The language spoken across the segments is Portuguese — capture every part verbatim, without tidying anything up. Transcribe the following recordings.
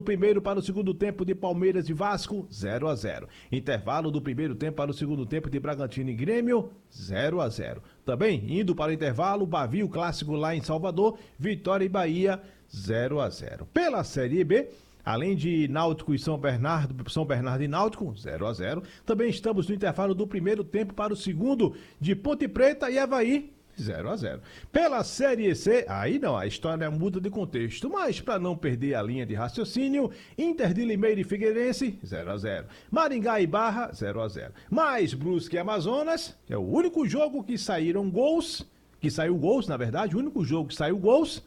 Primeiro para o segundo tempo de Palmeiras e Vasco, zero a zero. Intervalo do primeiro tempo para o segundo tempo de Bragantino e Grêmio, zero a zero. Também, indo para o intervalo, Bavi, o clássico lá em Salvador, Vitória e Bahia, zero a zero. Pela Série B, além de Náutico e São Bernardo, São Bernardo e Náutico, zero a zero. Também estamos no intervalo do primeiro tempo para o segundo de Ponte Preta e Avaí, zero a zero. Pela Série C, aí não, a história muda de contexto, mas para não perder a linha de raciocínio, Inter de Limeira e Figueirense, zero a zero. Maringá e Barra, zero a zero. Mais Brusque e Amazonas, é o único jogo que saíram gols, que saiu gols, na verdade, o único jogo que saiu gols,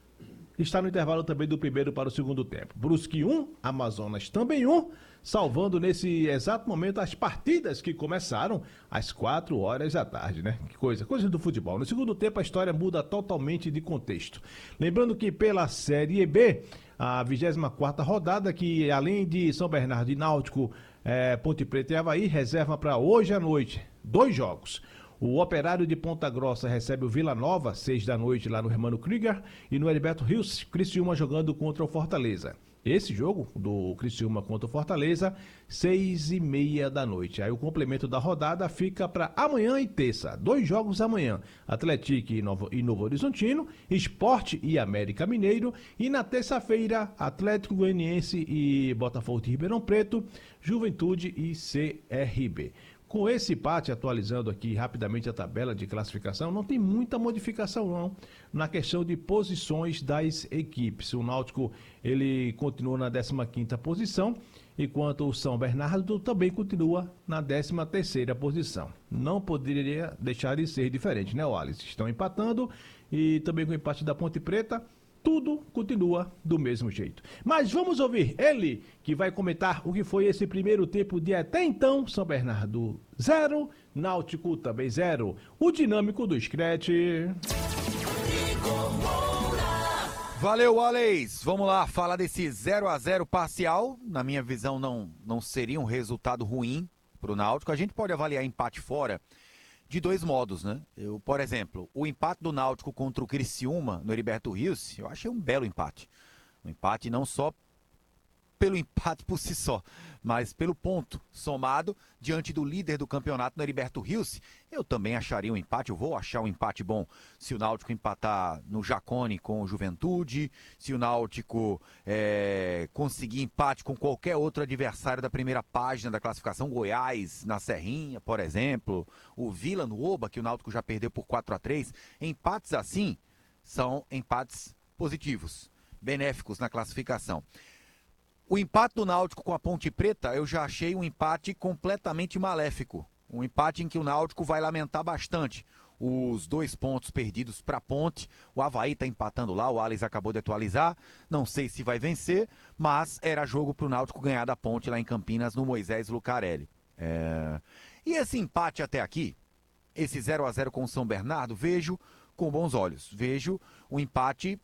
está no intervalo também do primeiro para o segundo tempo. Brusque um, Amazonas também um, salvando nesse exato momento as partidas que começaram às quatro horas da tarde, né? Que coisa, coisa do futebol. No segundo tempo a história muda totalmente de contexto. Lembrando que pela Série B, a vigésima quarta rodada, que além de São Bernardo e Náutico, é, Ponte Preta e Avaí, reserva para hoje à noite dois jogos. O Operário de Ponta Grossa recebe o Vila Nova, seis da noite, lá no Hermano Krieger, e no Heriberto Rios, Criciúma jogando contra o Fortaleza. Esse jogo do Criciúma contra o Fortaleza, seis e meia da noite. Aí o complemento da rodada fica para amanhã e terça. Dois jogos amanhã, Atlético e Novo, e Novo Horizontino, Sport e América Mineiro. E na terça-feira, Atlético Goianiense e Botafogo de Ribeirão Preto, Juventude e C R B. Com esse empate, atualizando aqui rapidamente a tabela de classificação, não tem muita modificação não na questão de posições das equipes. O Náutico ele continua na décima quinta posição, enquanto o São Bernardo também continua na décima terceira posição. Não poderia deixar de ser diferente, né, Wallace? Estão empatando e também com o empate da Ponte Preta, tudo continua do mesmo jeito. Mas vamos ouvir ele, que vai comentar o que foi esse primeiro tempo de até então, São Bernardo zero, Náutico também zero. O dinâmico do Scratch. Valeu, Wallace. Vamos lá, falar desse zero a zero parcial. Na minha visão, não, não seria um resultado ruim para o Náutico. A gente pode avaliar empate fora de dois modos, né? Eu, por exemplo, o empate do Náutico contra o Criciúma no Heriberto Rios, eu achei um belo empate. Um empate não só pelo empate por si só, mas pelo ponto somado diante do líder do campeonato no Heriberto Rios. Eu também acharia um empate, eu vou achar um empate bom se o Náutico empatar no Jacone com o Juventude, se o Náutico é, conseguir empate com qualquer outro adversário da primeira página da classificação, Goiás na Serrinha, por exemplo, o Vila no Oba, que o Náutico já perdeu por quatro a três. Empates assim são empates positivos, benéficos na classificação. O empate do Náutico com a Ponte Preta, eu já achei um empate completamente maléfico. Um empate em que o Náutico vai lamentar bastante os dois pontos perdidos para a Ponte. O Avaí está empatando lá, o Alex acabou de atualizar. Não sei se vai vencer, mas era jogo para o Náutico ganhar da Ponte lá em Campinas, no Moisés Lucarelli. É... E esse empate até aqui, esse zero a zero com o São Bernardo, vejo com bons olhos. Vejo um empate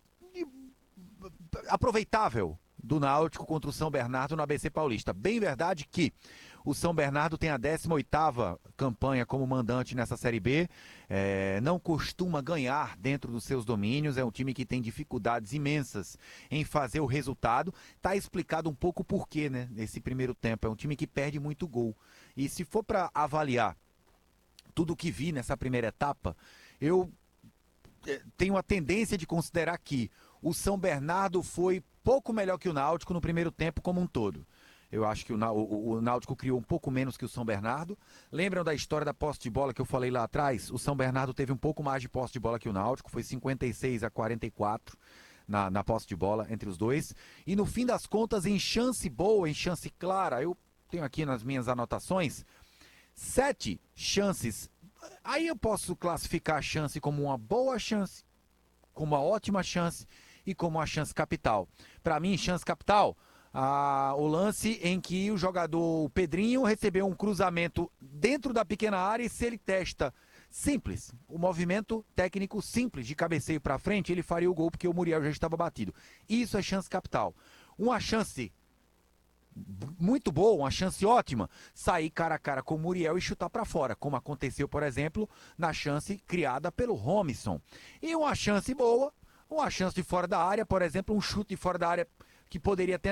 aproveitável do Náutico contra o São Bernardo no A B C Paulista. Bem verdade que o São Bernardo tem a décima oitava campanha como mandante nessa Série B, é, não costuma ganhar dentro dos seus domínios, é um time que tem dificuldades imensas em fazer o resultado. Tá explicado um pouco o porquê, né, nesse primeiro tempo. É um time que perde muito gol. E se for para avaliar tudo o que vi nessa primeira etapa, eu tenho a tendência de considerar que o São Bernardo foi pouco melhor que o Náutico no primeiro tempo como um todo. Eu acho que o, o, o Náutico criou um pouco menos que o São Bernardo. Lembram da história da posse de bola que eu falei lá atrás? O São Bernardo teve um pouco mais de posse de bola que o Náutico, foi cinquenta e seis a quarenta e quatro na, na posse de bola entre os dois. E no fim das contas, em chance boa, em chance clara, eu tenho aqui nas minhas anotações, sete chances. Aí eu posso classificar a chance como uma boa chance, como uma ótima chance e como uma chance capital. Para mim, chance capital, ah, o lance em que o jogador o Pedrinho recebeu um cruzamento dentro da pequena área e se ele testa simples, o movimento técnico simples de cabeceio para frente, ele faria o gol porque o Muriel já estava batido. Isso é chance capital. Uma chance muito boa, uma chance ótima, sair cara a cara com o Muriel e chutar para fora, como aconteceu, por exemplo, na chance criada pelo Romisson. E uma chance boa, uma chance de fora da área, por exemplo, um chute de fora da área que poderia ter